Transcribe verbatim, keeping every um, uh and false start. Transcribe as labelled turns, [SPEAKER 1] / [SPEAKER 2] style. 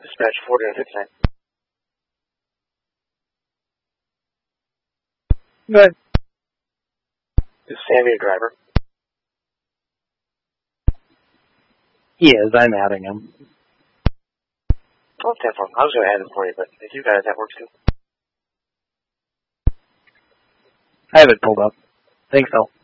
[SPEAKER 1] Dispatch forty and fifty-nine.
[SPEAKER 2] Good.
[SPEAKER 1] Is Sammy a driver?
[SPEAKER 2] He is. I'm adding him.
[SPEAKER 1] Oh, ten four. I was going to add him for you, but if you got it, that works too.
[SPEAKER 2] I have it pulled up. Thanks, Phil.